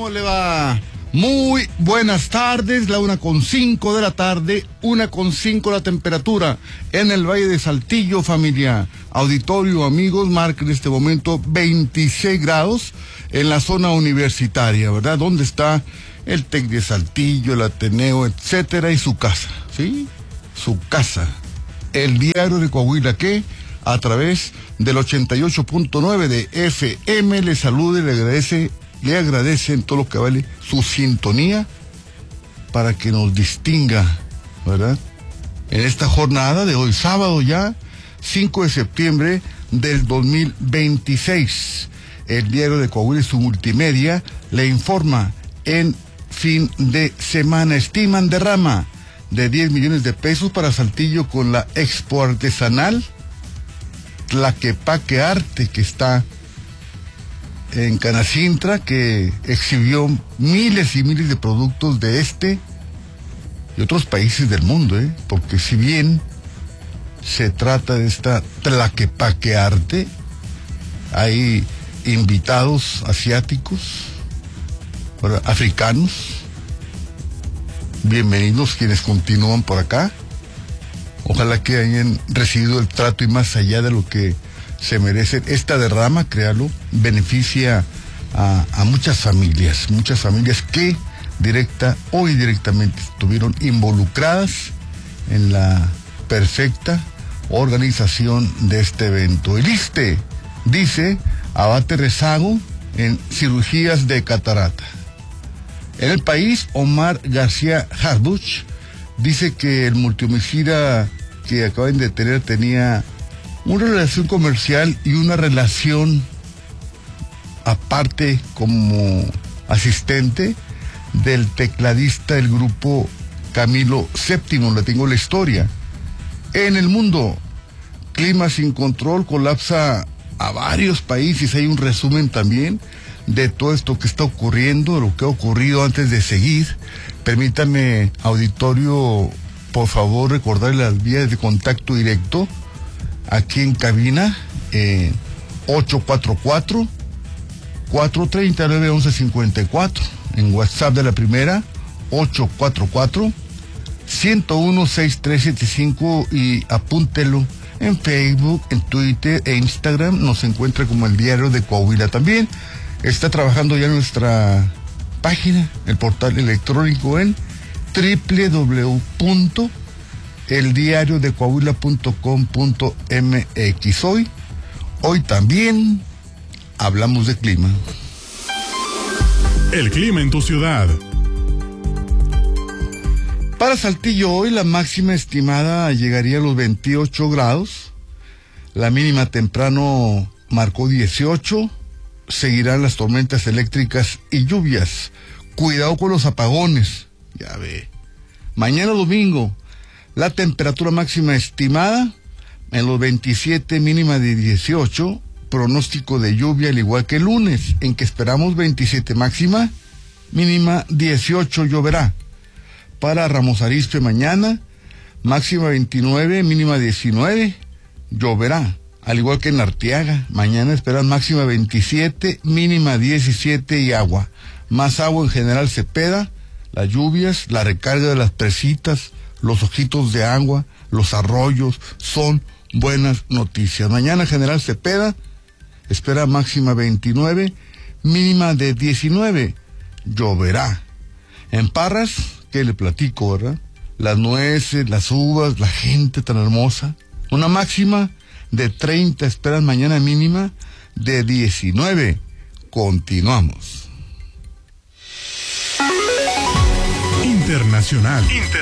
¿Cómo le va? Muy buenas tardes, la 1:05 de la tarde, 1:05 la temperatura en el Valle de Saltillo, familia. Auditorio, amigos, marca en este momento 26 grados en la zona universitaria, ¿verdad? Donde está el TEC de Saltillo, el Ateneo, etcétera, y su casa, ¿sí? Su casa. El Diario de Coahuila, que a través del 88.9 de FM le saluda y le agradece en todo lo que vale su sintonía para que nos distinga, ¿verdad? En esta jornada de hoy, sábado ya, 5 de septiembre del 2026. El Diario de Coahuila y su multimedia le informa en fin de semana. Estiman derrama de 10 millones de pesos para Saltillo con la expo artesanal Tlaquepaque Arte, que está en Canacintra, que exhibió miles y miles de productos de este y otros países del mundo, porque si bien se trata de esta Tlaquepaque Arte, hay invitados asiáticos, africanos, bienvenidos quienes continúan por acá. Ojalá que hayan recibido el trato y más allá de lo que se merecen. Esta derrama, créalo, beneficia a muchas familias que directa o indirectamente estuvieron involucradas en la perfecta organización de este evento. El ISSSTE dice, abate rezago en cirugías de catarata. En el país, Omar García Harbuch dice que el multihomicida que acaban de detener tenía una relación comercial y una relación aparte como asistente del tecladista del grupo Camilo VII. Le tengo la historia. En el mundo, clima sin control colapsa a varios países. Hay un resumen también de todo esto que está ocurriendo, de lo que ha ocurrido antes de seguir. Permítame, auditorio, por favor, recordar las vías de contacto directo aquí en cabina, 844-439-1154, en WhatsApp de la primera, 844-101-6375, y apúntelo en Facebook, en Twitter e Instagram, nos encuentra como el Diario de Coahuila. También está trabajando ya nuestra página, el portal electrónico en www.eldiariodecoahuila.com.mx. Hoy también hablamos de clima. El clima en tu ciudad. Para Saltillo hoy la máxima estimada llegaría a los 28 grados. La mínima temprano marcó 18. Seguirán las tormentas eléctricas y lluvias. Cuidado con los apagones. Ya ve. Mañana domingo, la temperatura máxima estimada en los 27, mínima de 18. Pronóstico de lluvia al igual que el lunes, en que esperamos 27 máxima, mínima 18, lloverá. Para Ramos Arizpe mañana, máxima 29, mínima 19, lloverá. Al igual que en Arteaga, mañana esperan máxima 27, mínima 17 y agua. Más agua en General Cepeda, las lluvias, la recarga de las presitas, los ojitos de agua, los arroyos, son buenas noticias. Mañana General Cepeda espera máxima 29, mínima de 19, lloverá. En Parras, ¿qué le platico, verdad? Las nueces, las uvas, la gente tan hermosa. Una máxima de 30, esperan mañana mínima de 19. Continuamos. Internacional.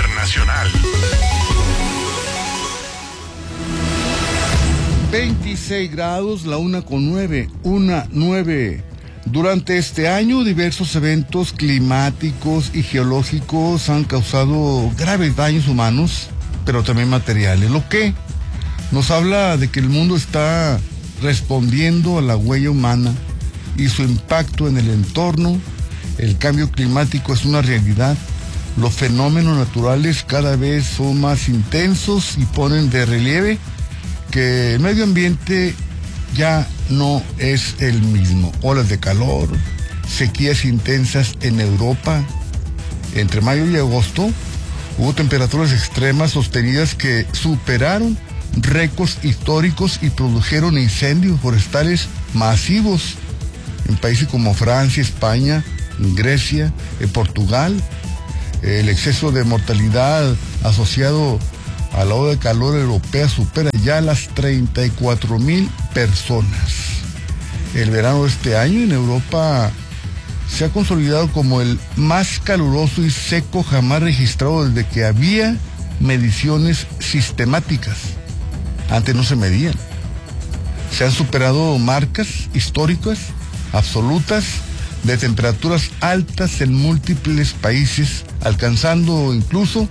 26 grados, la 1:09, 1:09. Durante este año, diversos eventos climáticos y geológicos han causado graves daños humanos, pero también materiales, lo que nos habla de que el mundo está respondiendo a la huella humana y su impacto en el entorno. El cambio climático es una realidad. Los fenómenos naturales cada vez son más intensos y ponen de relieve que el medio ambiente ya no es el mismo. Olas de calor, sequías intensas en Europa. Entre mayo y agosto hubo temperaturas extremas sostenidas que superaron récords históricos y produjeron incendios forestales masivos en países como Francia, España, Grecia, Portugal. El exceso de mortalidad asociado a la ola de calor europea supera ya las 34,000 personas. El verano de este año en Europa se ha consolidado como el más caluroso y seco jamás registrado desde que había mediciones sistemáticas. Antes no se medían. Se han superado marcas históricas absolutas de temperaturas altas en múltiples países, alcanzando incluso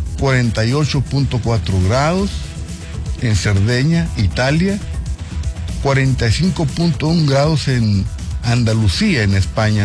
48.4 grados en Cerdeña, Italia, 45.1 grados en Andalucía, en España,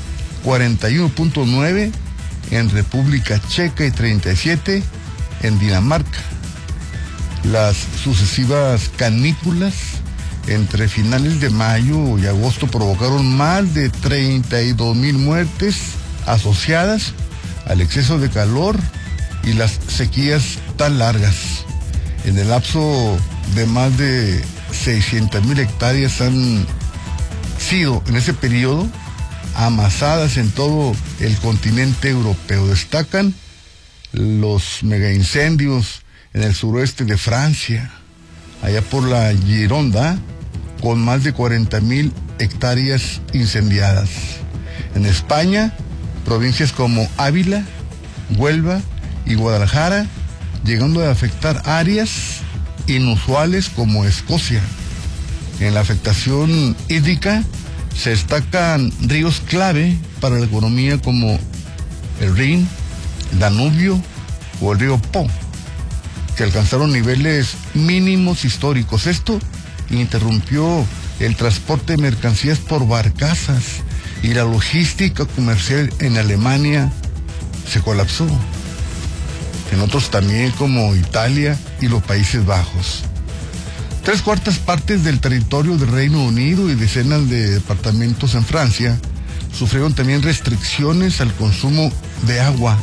41.9 en República Checa y 37 en Dinamarca. Las sucesivas canículas entre finales de mayo y agosto provocaron más de 32,000 muertes asociadas al exceso de calor y las sequías tan largas. En el lapso de más de 600,000 hectáreas han sido en ese periodo amasadas en todo el continente europeo. Destacan los megaincendios en el suroeste de Francia, allá por la Gironda, con más de 40,000 hectáreas incendiadas. En España, provincias como Ávila, Huelva y Guadalajara, llegando a afectar áreas inusuales como Escocia. En la afectación hídrica se destacan ríos clave para la economía como el Rin, el Danubio o el río Po, que alcanzaron niveles mínimos históricos. Esto interrumpió el transporte de mercancías por barcazas y la logística comercial en Alemania se colapsó. En otros también, como Italia y los Países Bajos. 3/4 partes del territorio del Reino Unido y decenas de departamentos en Francia sufrieron también restricciones al consumo de agua.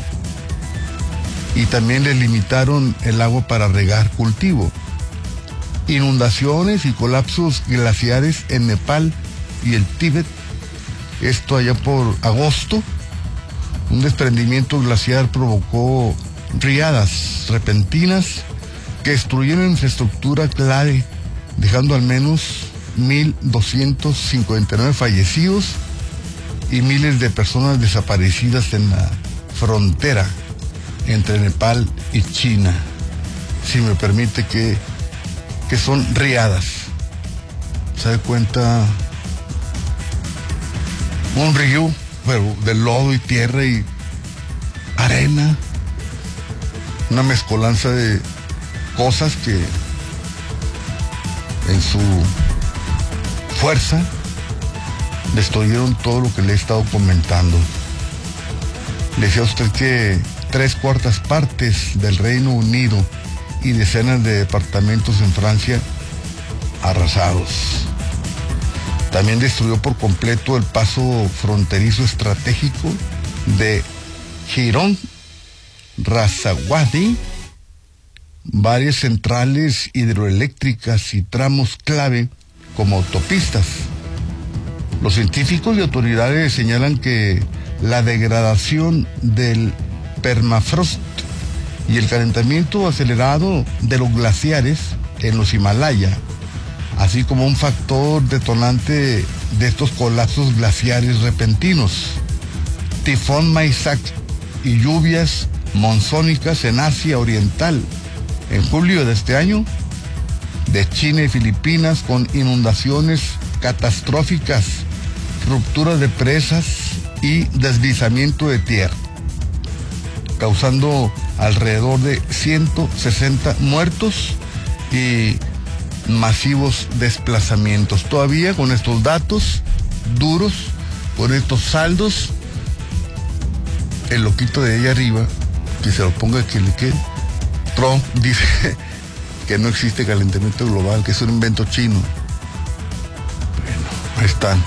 Y también les limitaron el agua para regar cultivo. Inundaciones y colapsos glaciares en Nepal y el Tíbet. Esto allá por agosto. Un desprendimiento glaciar provocó riadas repentinas que destruyeron infraestructura clave, dejando al menos 1,259 fallecidos y miles de personas desaparecidas en la frontera entre Nepal y China. Si me permite que son riadas. ¿Se da cuenta? Un río, pero de lodo y tierra y arena. Una mezcolanza de cosas que en su fuerza destruyeron todo lo que le he estado comentando. Le decía a usted que 3/4 partes del Reino Unido y decenas de departamentos en Francia arrasados. También destruyó por completo el paso fronterizo estratégico de Girón Razawadi, varias centrales hidroeléctricas y tramos clave como autopistas. Los científicos y autoridades señalan que la degradación del permafrost y el calentamiento acelerado de los glaciares en los Himalaya, así como un factor detonante de estos colapsos glaciares repentinos. Tifón Maysak y lluvias monzónicas en Asia Oriental en julio de este año, de China y Filipinas con inundaciones catastróficas, rupturas de presas y deslizamiento de tierra, causando alrededor de 160 muertos y masivos desplazamientos. Todavía con estos datos duros, con estos saldos, el loquito de ahí arriba, que se lo ponga que le quede, Trump dice que no existe calentamiento global, que es un invento chino. Bueno, están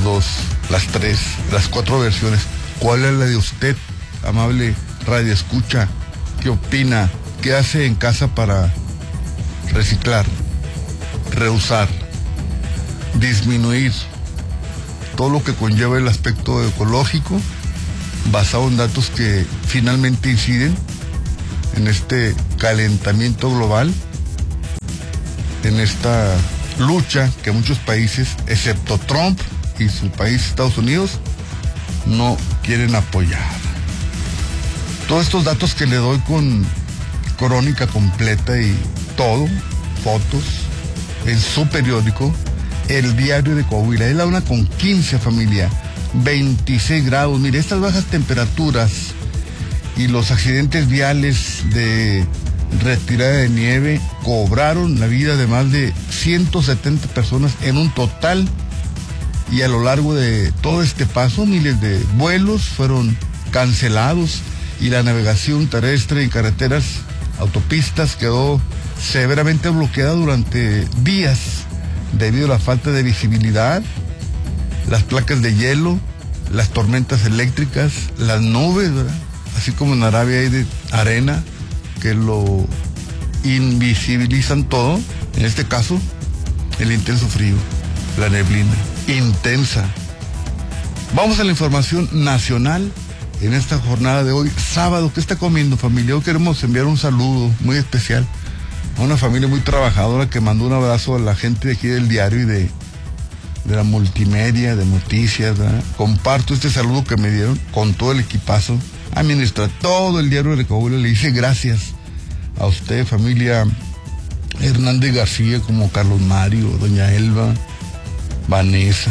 las 4 versiones. ¿Cuál es la de usted, amable radioescucha? ¿Qué opina? ¿Qué hace en casa para reciclar, reusar, disminuir todo lo que conlleva el aspecto ecológico, basado en datos que finalmente inciden en este calentamiento global, en esta lucha que muchos países, excepto Trump y su país Estados Unidos, no quieren apoyar? Todos estos datos que le doy con crónica completa y todo, fotos, en su periódico, El Diario de Coahuila. Es la 1:15, familia. 26 grados. Mire, estas bajas temperaturas y los accidentes viales de retirada de nieve cobraron la vida de más de 170 personas en un total, y a lo largo de todo este paso miles de vuelos fueron cancelados y la navegación terrestre en carreteras, autopistas quedó severamente bloqueada durante días debido a la falta de visibilidad, las placas de hielo, las tormentas eléctricas, las nubes, ¿verdad? Así como en Arabia hay de arena que lo invisibilizan todo. En este caso, el intenso frío, la neblina intensa. Vamos a la información nacional en esta jornada de hoy, sábado. ¿Qué está comiendo, familia? Hoy queremos enviar un saludo muy especial a una familia muy trabajadora que mandó un abrazo a la gente de aquí del diario y de la multimedia, de noticias, ¿verdad? Comparto este saludo que me dieron con todo el equipazo. Administra todo el Diario de Coahuila, le dice gracias a usted, familia Hernández García, como Carlos Mario, doña Elba, Vanessa,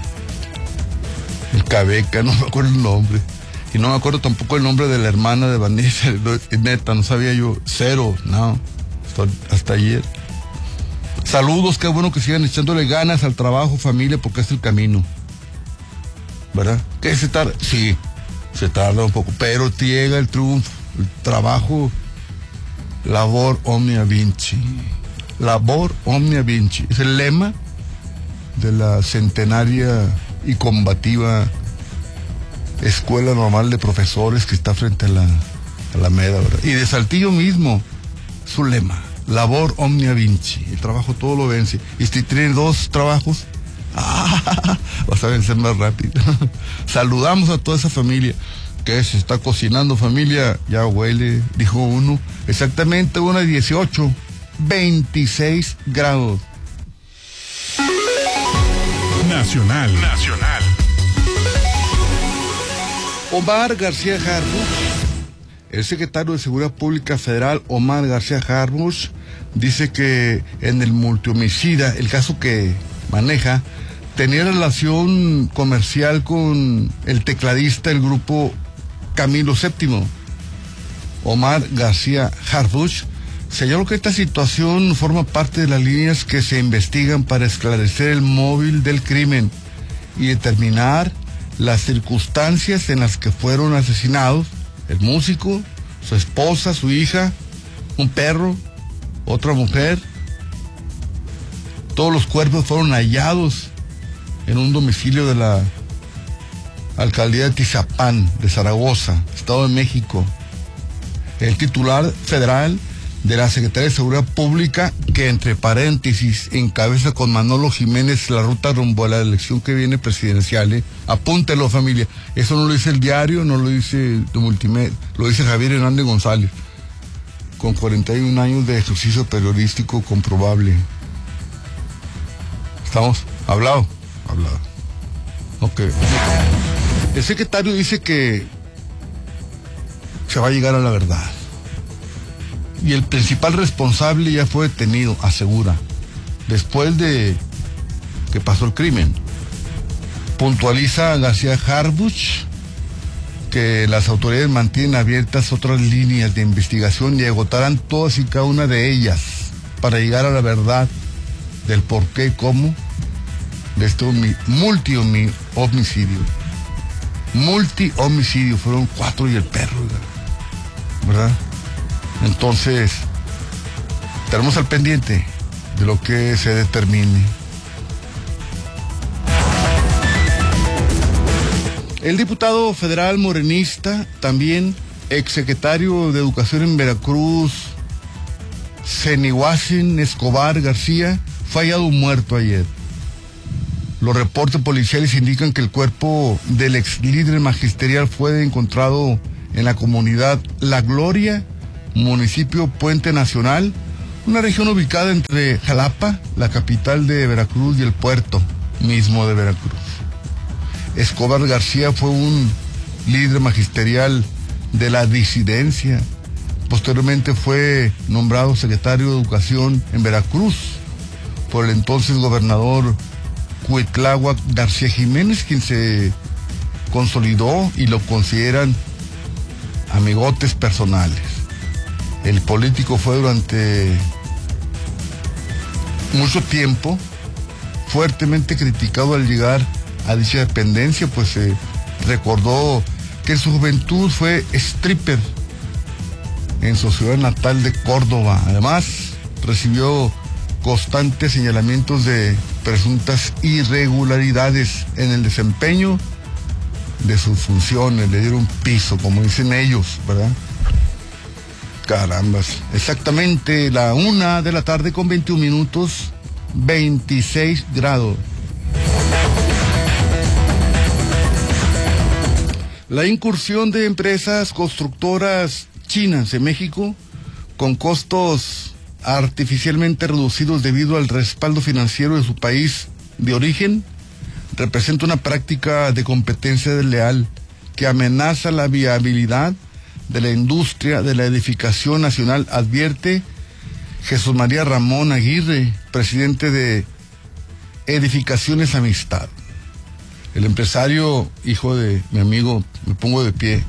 el Cabeca, no me acuerdo el nombre. Y no me acuerdo tampoco el nombre de la hermana de Vanessa, neta, no sabía yo, cero, no, hasta ayer. Saludos, qué bueno que sigan echándole ganas al trabajo, familia, porque es el camino, ¿verdad? ¿Qué se tarda? Sí, se tarda un poco, pero llega el triunfo, el trabajo, labor omnia vinci. Labor omnia vinci, es el lema de la centenaria y combativa Escuela Normal de Profesores que está frente a la Alameda, ¿verdad? Y de Saltillo mismo, su lema, labor omnia vinci, el trabajo todo lo vence. Y si tiene 2 trabajos, vas a vencer más rápido. Saludamos a toda esa familia que se está cocinando, familia, ya huele, dijo uno, exactamente 1:18, 26 grados. Nacional. Omar García Harfuch, el secretario de Seguridad Pública Federal, Omar García Harfuch, dice que en el multihomicida, el caso que maneja, tenía relación comercial con el tecladista del grupo Camilo VII. Omar García Harfuch señaló que esta situación forma parte de las líneas que se investigan para esclarecer el móvil del crimen y determinar las circunstancias en las que fueron asesinados el músico, su esposa, su hija, un perro, otra mujer. Todos los cuerpos fueron hallados en un domicilio de la alcaldía de Tizapán, de Zaragoza, Estado de México. El titular federal de la Secretaría de Seguridad Pública, que entre paréntesis encabeza con Manolo Jiménez la ruta rumbo a la elección que viene presidencial, apúntelo, familia, eso no lo dice el diario, no lo dice de multimedia, lo dice Javier Hernández González, con 41 años de ejercicio periodístico comprobable. ¿Estamos? ¿Hablado? Ok. El secretario dice que se va a llegar a la verdad. Y el principal responsable ya fue detenido, asegura, después de que pasó el crimen. Puntualiza García Harfuch que las autoridades mantienen abiertas otras líneas de investigación y agotarán todas y cada una de ellas para llegar a la verdad del por qué y cómo de este multi-homicidio. Multi-homicidio, fueron 4 y el perro, ¿verdad? Entonces, estaremos al pendiente de lo que se determine. El diputado federal morenista, también exsecretario de Educación en Veracruz, Cenihuacin Escobar García, fue hallado muerto ayer. Los reportes policiales indican que el cuerpo del ex líder magisterial fue encontrado en la comunidad La Gloria, municipio Puente Nacional, una región ubicada entre Jalapa, la capital de Veracruz, y el puerto mismo de Veracruz. Escobar García fue un líder magisterial de la disidencia. Posteriormente fue nombrado secretario de Educación en Veracruz por el entonces gobernador Cuitláhuac García Jiménez, quien se consolidó y lo consideran amigotes personales. El político fue durante mucho tiempo fuertemente criticado al llegar a dicha dependencia, pues se recordó que en su juventud fue stripper en su ciudad natal de Córdoba. Además, recibió constantes señalamientos de presuntas irregularidades en el desempeño de sus funciones. Le dieron piso, como dicen ellos, ¿verdad? Carambas. Exactamente la 1:00 con 21 minutos, 26 grados. La incursión de empresas constructoras chinas en México, con costos artificialmente reducidos debido al respaldo financiero de su país de origen, representa una práctica de competencia desleal que amenaza la viabilidad de la industria de la edificación nacional, advierte Jesús María Ramón Aguirre, presidente de Edificaciones Amistad. El empresario, hijo de mi amigo, me pongo de pie,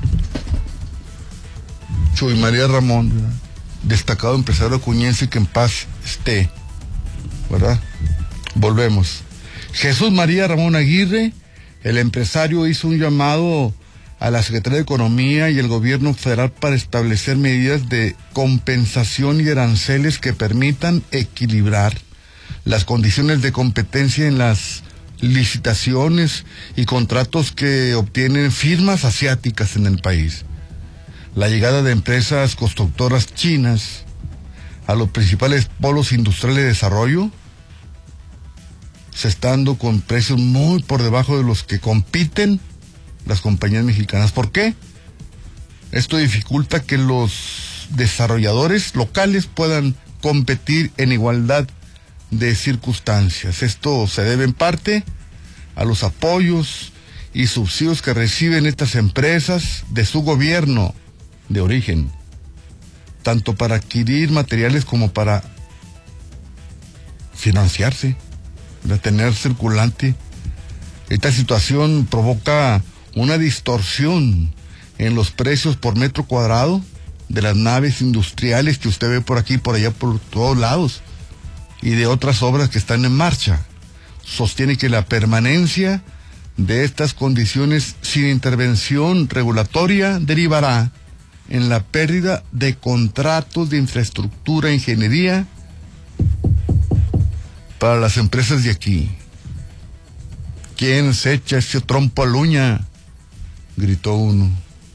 Chuy María Ramón, ¿verdad?, destacado empresario acuñense, que en paz esté, ¿verdad? Volvemos. Jesús María Ramón Aguirre, el empresario, hizo un llamado a la Secretaría de Economía y el gobierno federal para establecer medidas de compensación y aranceles que permitan equilibrar las condiciones de competencia en las licitaciones y contratos que obtienen firmas asiáticas en el país. La llegada de empresas constructoras chinas a los principales polos industriales de desarrollo se está dando con precios muy por debajo de los que compiten las compañías mexicanas. ¿Por qué? Esto dificulta que los desarrolladores locales puedan competir en igualdad de circunstancias. Esto se debe en parte a los apoyos y subsidios que reciben estas empresas de su gobierno de origen, tanto para adquirir materiales como para financiarse, para tener circulante. Esta situación provoca una distorsión en los precios por metro cuadrado de las naves industriales que usted ve por aquí, por allá, por todos lados, y de otras obras que están en marcha. Sostiene que la permanencia de estas condiciones sin intervención regulatoria derivará en la pérdida de contratos de infraestructura e ingeniería para las empresas de aquí. ¿Quién se echa ese trompo a la uña?, gritó uno.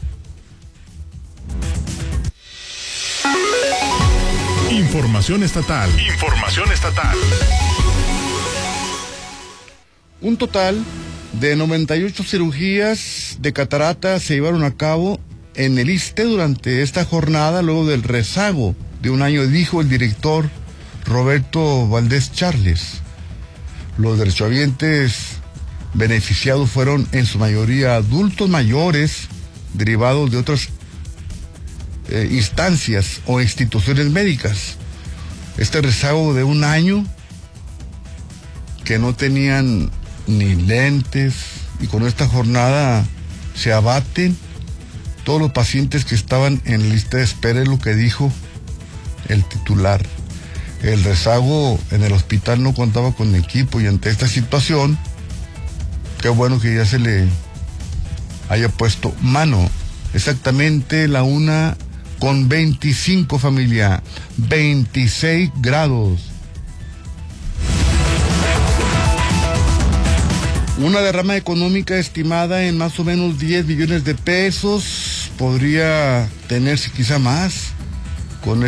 Información estatal. Información estatal. Un total de 98 cirugías de catarata se llevaron a cabo en el ISSSTE durante esta jornada, luego del rezago de un año, dijo el director Roberto Valdés Charles. Los derechohabientes beneficiados fueron en su mayoría adultos mayores derivados de otras instancias o instituciones médicas. Este rezago de un año, que no tenían ni lentes, y con esta jornada se abaten todos los pacientes que estaban en la lista de espera, es lo que dijo el titular. El rezago en el hospital no contaba con equipo, y ante esta situación, qué bueno que ya se le haya puesto mano. Exactamente la 1:25, familia, 26 grados. Una derrama económica estimada en más o menos 10 billones de pesos. Podría tenerse quizá más con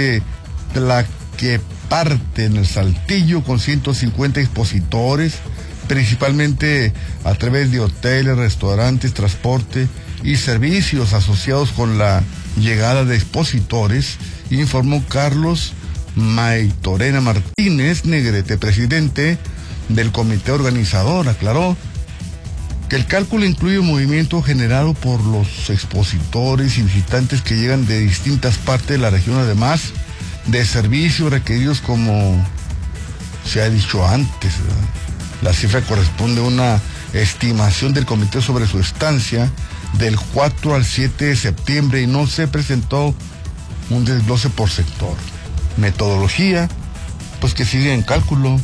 Tlaqueparte en el Saltillo, con 150 expositores, principalmente a través de hoteles, restaurantes, transporte y servicios asociados con la llegada de expositores, informó Carlos Maytorena Martínez Negrete, presidente del comité organizador. Aclaró que el cálculo incluye un movimiento generado por los expositores y visitantes que llegan de distintas partes de la región, además de servicios requeridos, como se ha dicho antes, ¿verdad? La cifra corresponde a una estimación del comité sobre su estancia del 4 al 7 de septiembre y no se presentó un desglose por sector. Metodología, pues que sigue en cálculo.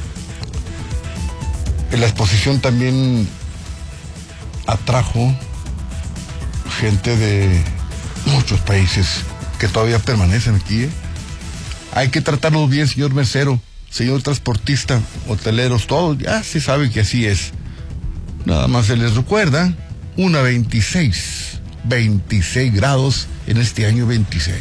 En la exposición también atrajo gente de muchos países que todavía permanecen aquí. Hay que tratarlos bien, señor mesero, señor transportista, hoteleros, todos, ya se sabe que así es. Nada más se les recuerda, 26 grados en este año 26.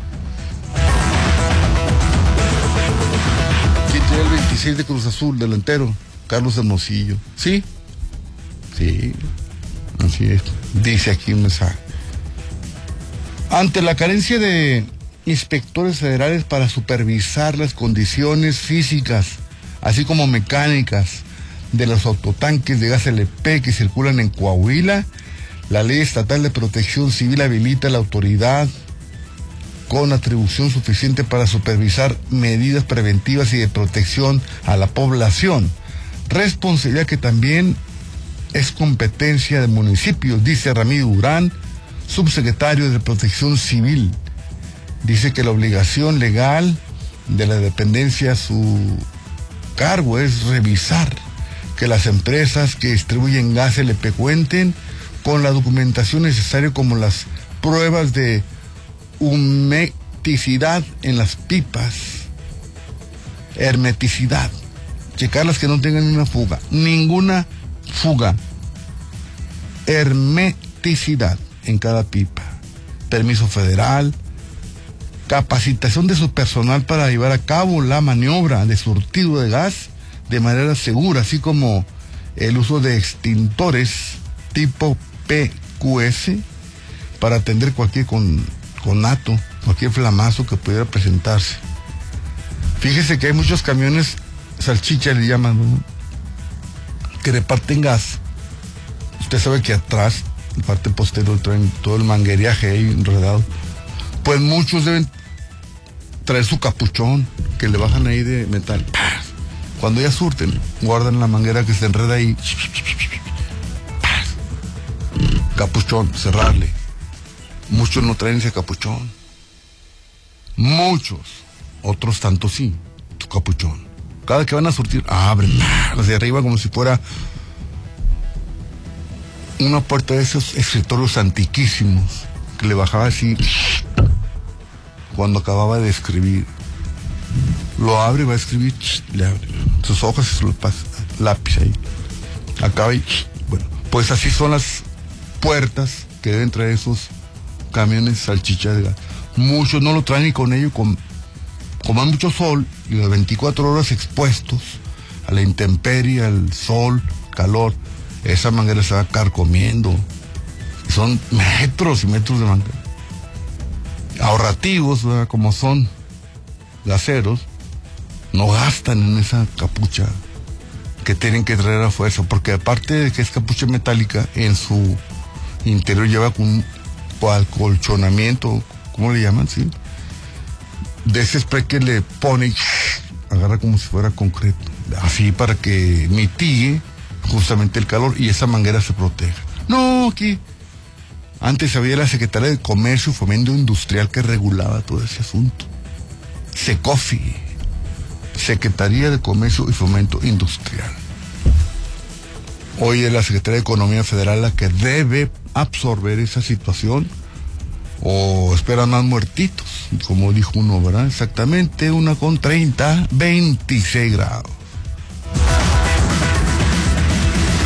¿Quién tiene el 26 de Cruz Azul, delantero? Carlos Hermosillo. ¿Sí? Sí, así es. Dice aquí un mensaje. Ante la carencia de inspectores federales para supervisar las condiciones físicas, así como mecánicas, de los autotanques de gas LP que circulan en Coahuila, la Ley Estatal de Protección Civil habilita a la autoridad con atribución suficiente para supervisar medidas preventivas y de protección a la población, responsabilidad que también es competencia de municipios, dice Ramiro Durán, subsecretario de Protección Civil. Dice que la obligación legal de la dependencia a su cargo es revisar que las empresas que distribuyen gas LP cuenten con la documentación necesaria, como las pruebas de hermeticidad en las pipas, hermeticidad, checarlas que no tengan ninguna fuga, hermeticidad en cada pipa, permiso federal, capacitación de su personal para llevar a cabo la maniobra de surtido de gas de manera segura, así como el uso de extintores tipo PQS para atender cualquier conato, cualquier flamazo que pudiera presentarse. Fíjese que hay muchos camiones, salchicha le llaman, ¿no?, que reparten gas. Usted sabe que atrás, en parte posterior, traen todo el manguereaje ahí enredado. Pues muchos deben traer su capuchón, que le bajan ahí de metal. Cuando ya surten, guardan la manguera que se enreda ahí. Capuchón, cerrarle. Muchos no traen ese capuchón. Muchos. Otros tanto sí, su capuchón. Cada que van a surtir, abren hacia arriba como si fuera una puerta de esos escritorios antiquísimos que le bajaba así cuando acababa de escribir. Lo abre y va a escribir, le abre sus hojas y su lápiz ahí. Acaba y bueno, pues así son las puertas que deben traer esos camiones salchicha de gas. Muchos no lo traen, y con ello, como hay mucho sol y las 24 horas expuestos a la intemperie, al sol, calor, esa manguera se va carcomiendo. Son metros y metros de manguera. Ahorrativos, ¿verdad?, como son gaseros, no gastan en esa capucha que tienen que traer a fuerza, porque aparte de que es capucha metálica, en su interior lleva un acolchonamiento, ¿cómo le llaman? ¿Sí? De ese spray que le pone y agarra como si fuera concreto, así para que mitigue justamente el calor y esa manguera se proteja. No, aquí antes había la Secretaría de Comercio y Fomento Industrial que regulaba todo ese asunto. SECOFI, Secretaría de Comercio y Fomento Industrial. Hoy es la Secretaría de Economía Federal la que debe absorber esa situación, o esperan más muertitos, como dijo uno, ¿verdad? Exactamente, 1:30, 26 grados.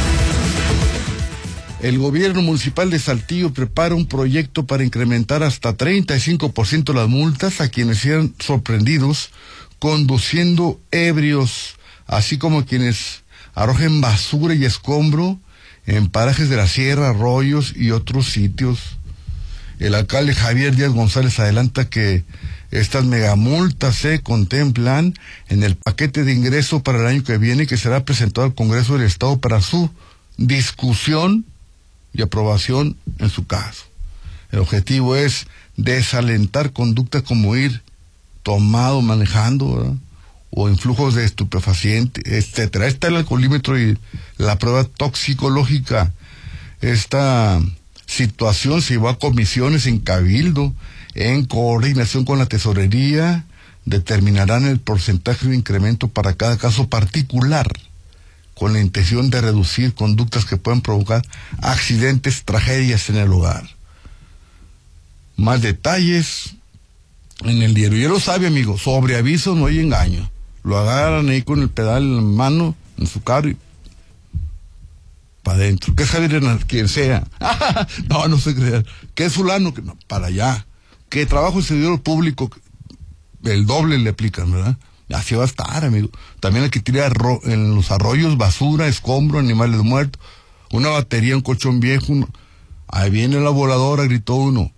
El gobierno municipal de Saltillo prepara un proyecto para incrementar hasta 35% las multas a quienes sean sorprendidos conduciendo ebrios, así como quienes arrojen basura y escombro en parajes de la sierra, arroyos y otros sitios. El alcalde Javier Díaz González adelanta que estas megamultas se contemplan en el paquete de ingreso para el año que viene, que será presentado al Congreso del Estado para su discusión y aprobación en su caso. El objetivo es desalentar conductas como ir tomado manejando, ¿verdad?, o en flujos de estupefacientes, etcétera. Está el alcoholímetro y la prueba toxicológica. Esta situación se llevó a comisiones en Cabildo, en coordinación con la tesorería, determinarán el porcentaje de incremento para cada caso particular, con la intención de reducir conductas que puedan provocar accidentes, tragedias en el hogar. Más detalles en el diario. Ya lo sabe, amigo, sobre aviso no hay engaño. Lo agarran ahí con el pedal en mano, en su carro y para adentro. ¿Qué es Javier? Quien sea. No se crean. ¿Qué es fulano? No, para allá. ¿Qué trabajo en servidor público? El doble le aplican, ¿verdad? Así va a estar, amigo. También hay que tirar en los arroyos basura, escombro, animales muertos, una batería, un colchón viejo. Ahí viene la voladora, gritó uno.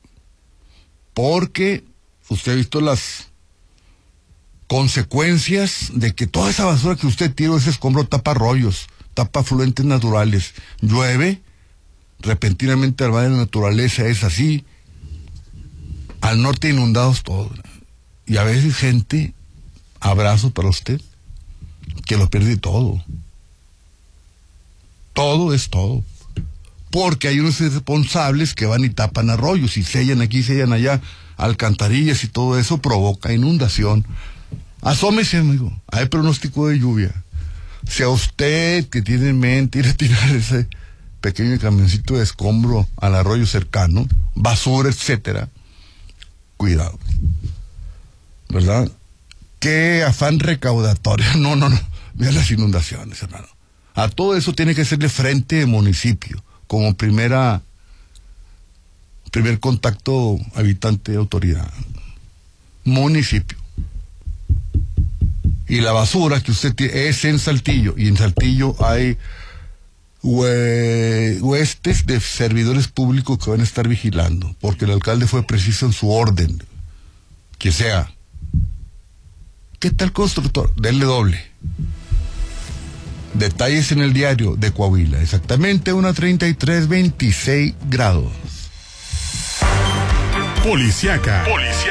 Porque usted ha visto las consecuencias de que toda esa basura que usted tira, ese escombro, tapa arroyos, tapa afluentes naturales. Llueve, repentinamente al mar de la naturaleza es así. Al norte inundados todos. Y a veces gente, abrazo para usted, que lo pierde todo. Todo es todo. Porque hay unos responsables que van y tapan arroyos y sellan aquí, sellan allá, alcantarillas, y todo eso provoca inundación. Asómese, amigo. Hay pronóstico de lluvia. Si a usted que tiene en mente ir a tirar ese pequeño camioncito de escombro al arroyo cercano, basura, etcétera, cuidado, ¿verdad? Qué afán recaudatorio. No. Mira las inundaciones, hermano. A todo eso tiene que hacerle frente el municipio, como primer contacto habitante-autoridad. Municipio. Y la basura que usted tiene es en Saltillo, y en Saltillo hay huestes de servidores públicos que van a estar vigilando, porque el alcalde fue preciso en su orden, que sea. ¿Qué tal constructor? Denle doble. Detalles en el diario de Coahuila, exactamente 1:33, 26°. Policiaca.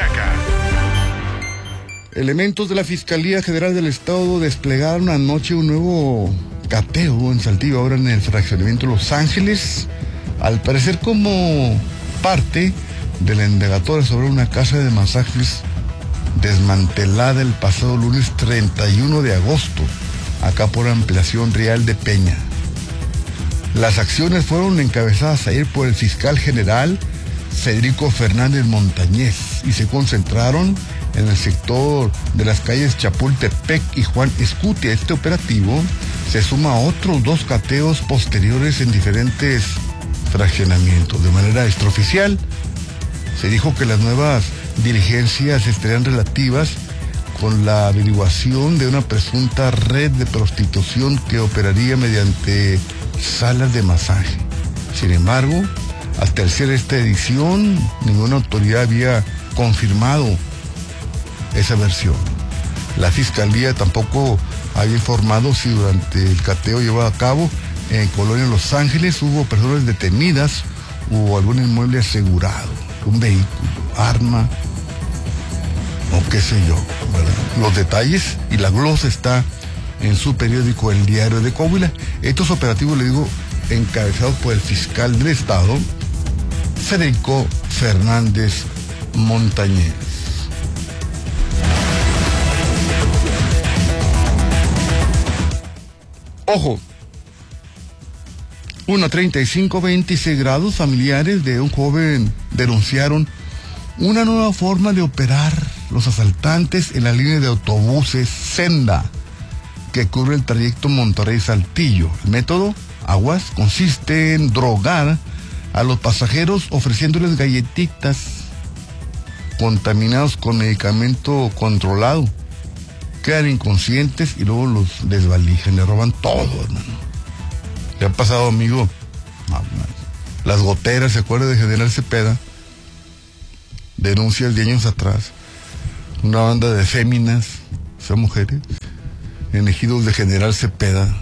Elementos de la Fiscalía General del Estado desplegaron anoche un nuevo cateo en Saltillo, ahora en el fraccionamiento Los Ángeles, al parecer como parte de la indagatoria sobre una casa de masajes desmantelada el pasado lunes 31 de agosto, acá por Ampliación Real de Peña. Las acciones fueron encabezadas ayer por el fiscal general Federico Fernández Montañez y se concentraron en el sector de las calles Chapultepec y Juan Escutia. Este operativo se suma a otros 2 cateos posteriores en diferentes fraccionamientos. De manera extraoficial, se dijo que las nuevas diligencias estarían relativas con la averiguación de una presunta red de prostitución que operaría mediante salas de masaje. Sin embargo, hasta el cierre de esta edición, ninguna autoridad había confirmado esa versión. La Fiscalía tampoco había informado si durante el cateo llevado a cabo en Colonia Los Ángeles hubo personas detenidas o algún inmueble asegurado, un vehículo, arma o qué sé yo, ¿verdad? Los detalles y la glosa está en su periódico El Diario de Coahuila. Estos operativos, le digo, encabezados por el fiscal del Estado, Federico Fernández Montañez. Ojo, 1:35, 26°. Familiares de un joven denunciaron una nueva forma de operar los asaltantes en la línea de autobuses Senda, que cubre el trayecto Monterrey-Saltillo. El método, Aguas consiste en drogar a los pasajeros ofreciéndoles galletitas contaminados con medicamento controlado. Quedan inconscientes y luego los desvalijan, le roban todo, hermano. ¿Le ha pasado, amigo? Las goteras, ¿se acuerda de General Cepeda? Denuncias de años atrás. Una banda de féminas, o sea, mujeres, en ejidos de General Cepeda,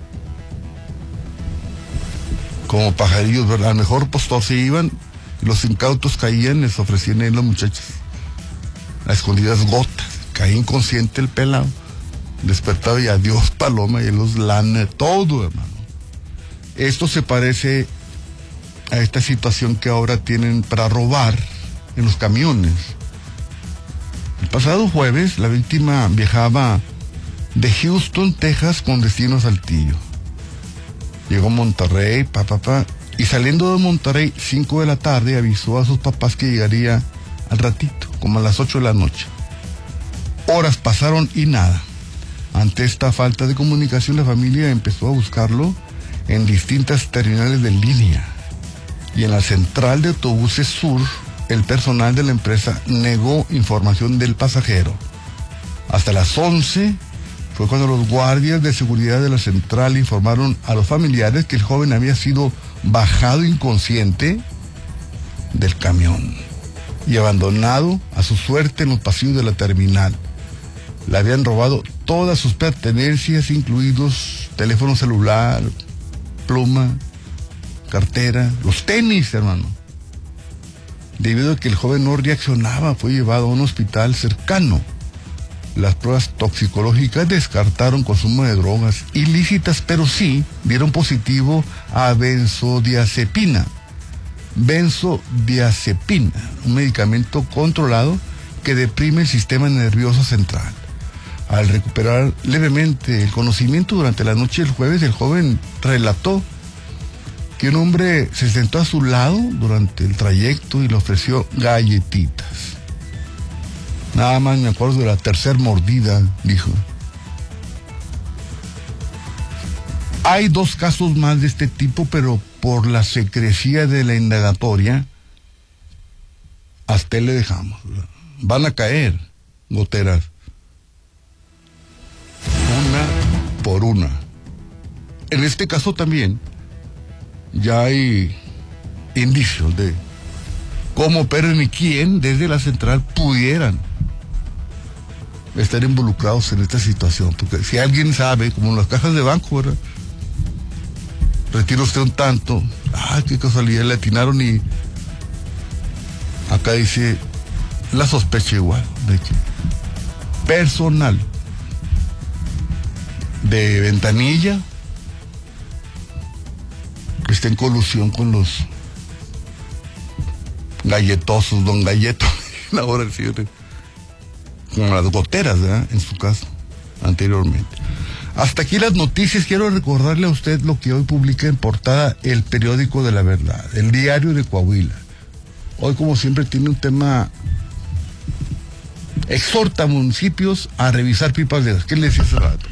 como pajarillos, ¿verdad? Al mejor postor se iban, los incautos caían, les ofrecían a los muchachos a escondidas gotas. Caía inconsciente el pelado, despertaba y adiós paloma, y los lana, todo, hermano. Esto se parece a esta situación que ahora tienen para robar en los camiones. El pasado jueves, la víctima viajaba de Houston, Texas, con destino a Saltillo. Llegó a Monterrey, y saliendo de Monterrey, 5 de la tarde, avisó a sus papás que llegaría al ratito, como a las 8 de la noche. Horas pasaron y nada. Ante esta falta de comunicación, la familia empezó a buscarlo en distintas terminales de línea. Y en la central de autobuses sur, el personal de la empresa negó información del pasajero. Hasta las 11 fue cuando los guardias de seguridad de la central informaron a los familiares que el joven había sido bajado inconsciente del camión y abandonado a su suerte en los pasillos de la terminal. Le habían robado todas sus pertenencias, incluidos teléfono celular, pluma, cartera, los tenis, hermano. Debido a que el joven no reaccionaba, fue llevado a un hospital cercano. Las pruebas toxicológicas descartaron consumo de drogas ilícitas, pero sí dieron positivo a benzodiazepina. Benzodiazepina, un medicamento controlado que deprime el sistema nervioso central. Al recuperar levemente el conocimiento durante la noche del jueves, el joven relató que un hombre se sentó a su lado durante el trayecto y le ofreció galletitas. Nada más me acuerdo de la tercera mordida, dijo. Hay 2 casos más de este tipo, pero por la secrecía de la indagatoria, hasta ahí le dejamos. Van a caer goteras. Una por una. En este caso también ya hay indicios de cómo operan y quién desde la central pudieran estar involucrados en esta situación. Porque si alguien sabe, como en las cajas de banco, ¿verdad? Retira usted un tanto, qué casualidad, le atinaron, y acá dice la sospecha igual de que personal de ventanilla que está en colusión con los galletosos, don Galleto, la hora del cierre, con las goteras, ¿verdad? En su caso, anteriormente. Hasta aquí las noticias. Quiero recordarle a usted lo que hoy publica en portada el Periódico de la Verdad, el Diario de Coahuila. Hoy, como siempre, tiene un tema: exhorta a municipios a revisar pipas de gas. ¿Qué le decía hace rato?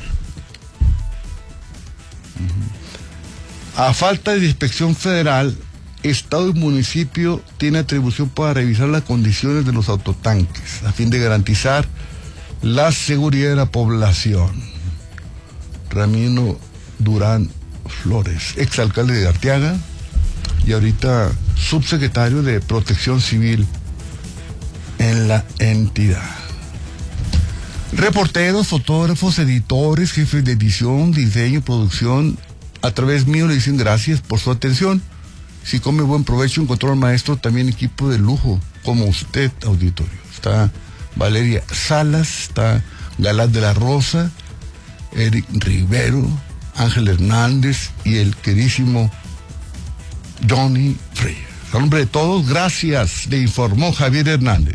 A falta de inspección federal, Estado y municipio tiene atribución para revisar las condiciones de los autotanques a fin de garantizar la seguridad de la población. Ramiro Durán Flores, exalcalde de Arteaga y ahorita subsecretario de Protección Civil en la entidad. Reporteros, fotógrafos, editores, jefes de edición, diseño y producción, a través mío le dicen gracias por su atención. Si come buen provecho, encontró al maestro también equipo de lujo, como usted, auditorio. Está Valeria Salas, está Galán de la Rosa, Eric Rivero, Ángel Hernández y el queridísimo Johnny Freire. A nombre de todos, gracias, le informó Javier Hernández.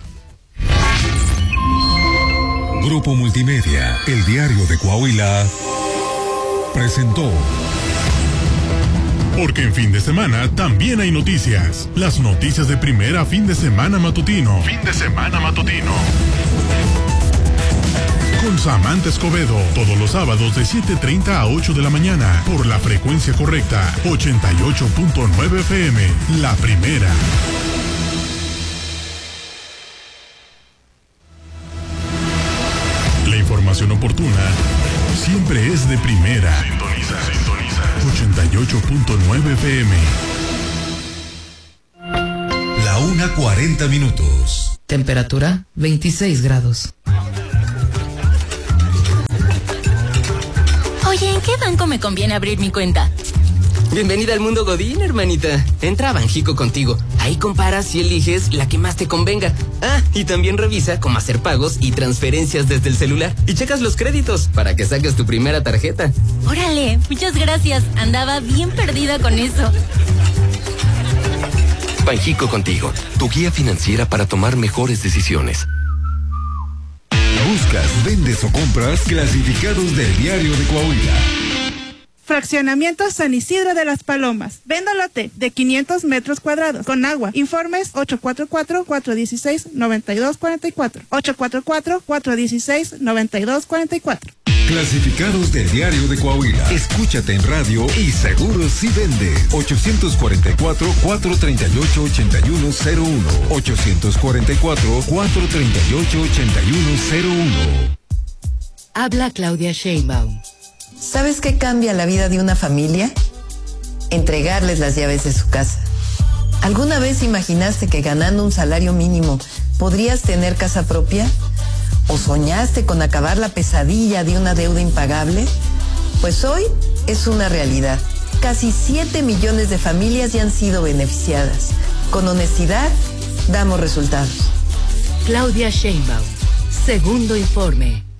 Grupo Multimedia, el Diario de Coahuila, presentó. Porque en fin de semana también hay noticias. Las noticias de primera fin de semana matutino. Fin de semana matutino. con Samantha Escobedo, todos los sábados de 7:30 a 8 de la mañana, por la frecuencia correcta, 88.9 FM, la primera. La información oportuna siempre es de primera. Sintoniza 88.9 FM. La 1:40. Temperatura 26 grados. Oye, ¿en qué banco me conviene abrir mi cuenta? Bienvenida al mundo Godín, hermanita. Entra a Banjico Contigo. Ahí comparas y eliges la que más te convenga. Ah, y también revisa cómo hacer pagos y transferencias desde el celular. Y checas los créditos para que saques tu primera tarjeta. Órale, muchas gracias. Andaba bien perdida con eso. Banjico Contigo, tu guía financiera para tomar mejores decisiones. Buscas, vendes o compras clasificados del Diario de Coahuila. Fraccionamiento San Isidro de las Palomas. Vendo lote de 500 metros cuadrados con agua. Informes 844-416-9244. 844-416-9244. Clasificados del Diario de Coahuila. Escúchate en radio y seguro si vende. 844-438-8101. 844-438-8101. Habla Claudia Sheinbaum. ¿Sabes qué cambia la vida de una familia? Entregarles las llaves de su casa. ¿Alguna vez imaginaste que ganando un salario mínimo podrías tener casa propia? ¿O soñaste con acabar la pesadilla de una deuda impagable? Pues hoy es una realidad. Casi 7 millones de familias ya han sido beneficiadas. Con honestidad, damos resultados. Claudia Sheinbaum. Segundo informe.